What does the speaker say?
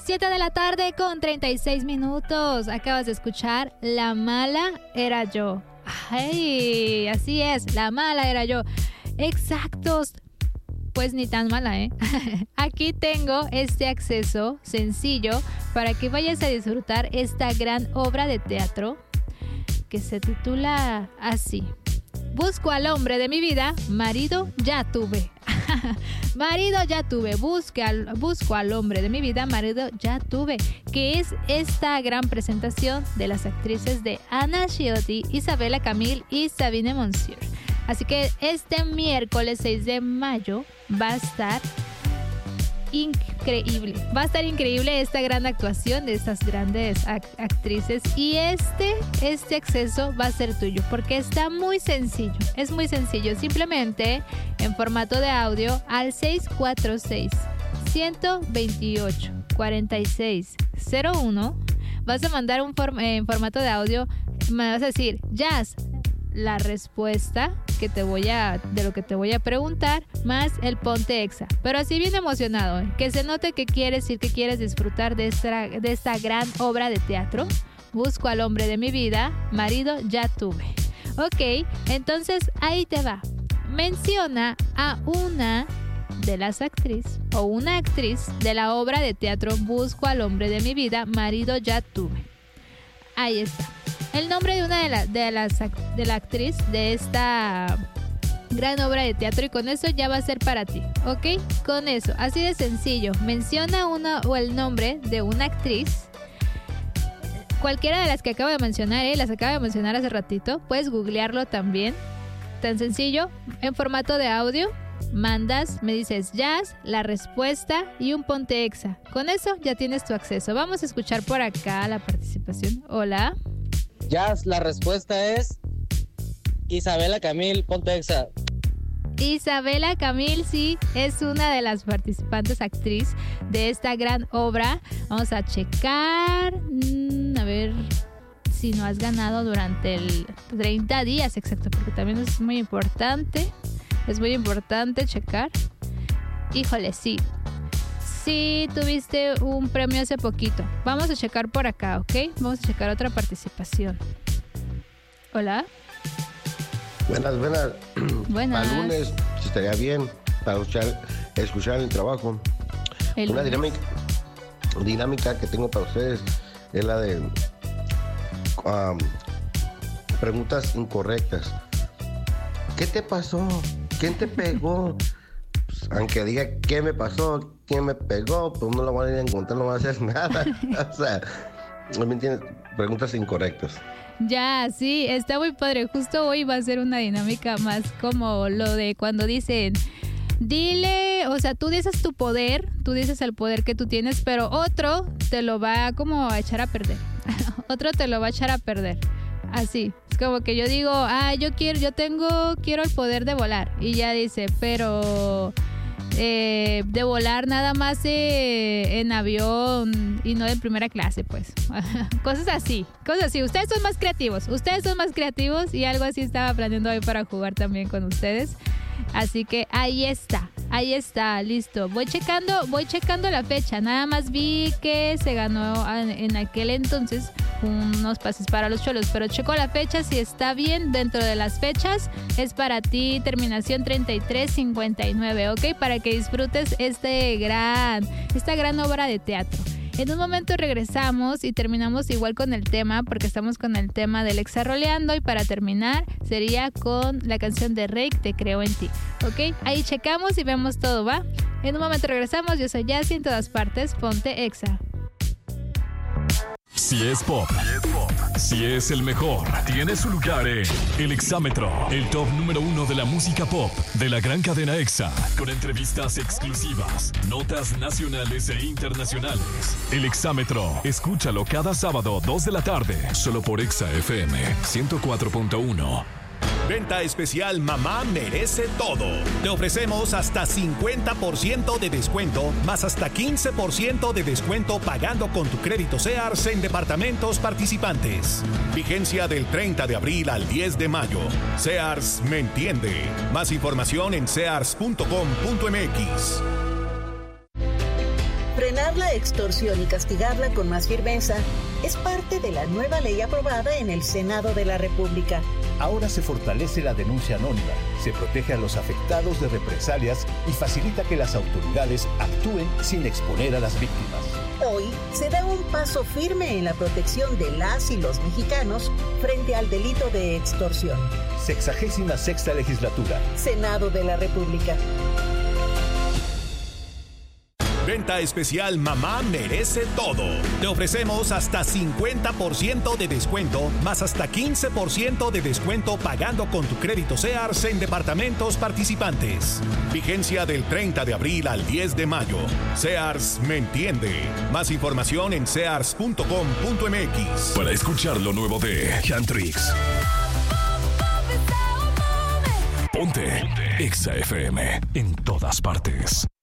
7 de la tarde con 36 minutos. Acabas de escuchar La Mala Era Yo. Ay, así es, La Mala Era Yo. Exactos. Pues ni tan mala, ¿eh? Aquí tengo este acceso sencillo para que vayas a disfrutar esta gran obra de teatro que se titula así: Busco al hombre de mi vida, marido ya tuve. Marido ya tuve, busco al hombre de mi vida, marido ya tuve, que es esta gran presentación de las actrices de Anna Chiotti, Isabela Camil y Sabine Monsieur. Así que este miércoles 6 de mayo va a estar increíble. Va a estar increíble esta gran actuación de estas grandes actrices. Y este acceso va a ser tuyo porque está muy sencillo. Es muy sencillo. Simplemente en formato de audio al 646-128-4601 vas a mandar en formato de audio. Me vas a decir, Jazz, la respuesta de lo que te voy a preguntar, más el ponte exa. Pero así bien emocionado, que se note que quieres disfrutar de esta gran obra de teatro. Busco al hombre de mi vida, marido ya tuve. Ok, entonces ahí te va. Menciona a una de las actrices o una actriz de la obra de teatro Busco al hombre de mi vida, marido ya tuve. Ahí está. El nombre de una de la actriz de esta gran obra de teatro, y con eso ya va a ser para ti, ¿ok? Con eso, así de sencillo. Menciona una o el nombre de una actriz, cualquiera de las que acabo de mencionar, las acabo de mencionar hace ratito. Puedes googlearlo también, tan sencillo. En formato de audio mandas, me dices Jazz, la respuesta y un ponte exa. Con eso ya tienes tu acceso. Vamos a escuchar por acá la participación. Hola. Jazz, la respuesta es Isabela Camil, ponte exa. Isabela Camil, sí, es una de las participantes actriz de esta gran obra. Vamos a checar, a ver si no has ganado durante el 30 días, exacto, porque también es muy importante checar. Híjole, sí. Sí, tuviste un premio hace poquito. Vamos a checar por acá, ¿ok? Vamos a checar otra participación. Hola. Buenas. Buenas. Para lunes, si estaría bien, para escuchar el trabajo. Una dinámica que tengo para ustedes es la de preguntas incorrectas. ¿Qué te pasó? ¿Quién te pegó? Aunque diga qué me pasó, quién me pegó, pues no lo van a ir a encontrar, no van a hacer nada. O sea, ¿me entiendes? Preguntas incorrectas. Ya, sí, está muy padre. Justo hoy va a ser una dinámica más como lo de cuando dicen, dile, o sea, tú dices tu poder, tú dices el poder que tú tienes, pero otro te lo va como a echar a perder. Otro te lo va a echar a perder. Así, es como que yo digo, quiero el poder de volar. Y ya dice, pero de volar nada más en avión y no de primera clase, pues. Cosas así. Ustedes son más creativos y algo así estaba planeando hoy para jugar también con ustedes. Así que ahí está, listo. Voy checando la fecha. Nada más vi que se ganó en aquel entonces unos pases para los cholos, pero checo la fecha, si está bien dentro de las fechas, es para ti, terminación 3359, ¿ok? Para que disfrutes esta gran obra de teatro. En un momento regresamos y terminamos igual con el tema, porque estamos con el tema del Exarroleando, y para terminar sería con la canción de Reik, Te creo en ti, ¿ok? Ahí checamos y vemos todo, ¿va? En un momento regresamos. Yo soy Jazzy, en todas partes, ponte exa. Si es pop, si es el mejor, tiene su lugar en El Exámetro, el top número 1 de la música pop de la gran cadena EXA, con entrevistas exclusivas, notas nacionales e internacionales. El Exámetro, escúchalo cada sábado 2 de la tarde, solo por EXA FM 104.1. Venta especial Mamá Merece Todo. Te ofrecemos hasta 50% de descuento, más hasta 15% de descuento pagando con tu crédito Sears en departamentos participantes. Vigencia del 30 de abril al 10 de mayo. Sears me entiende. Más información en sears.com.mx. Frenar la extorsión y castigarla con más firmeza es parte de la nueva ley aprobada en el Senado de la República. Ahora se fortalece la denuncia anónima, se protege a los afectados de represalias y facilita que las autoridades actúen sin exponer a las víctimas. Hoy se da un paso firme en la protección de las y los mexicanos frente al delito de extorsión. 66ª legislatura. Senado de la República. Venta especial Mamá Merece Todo. Te ofrecemos hasta 50% de descuento, más hasta 15% de descuento pagando con tu crédito Sears en departamentos participantes. Vigencia del 30 de abril al 10 de mayo. Sears me entiende. Más información en sears.com.mx. Para escuchar lo nuevo de Chantrix. Ponte Exa FM en todas partes.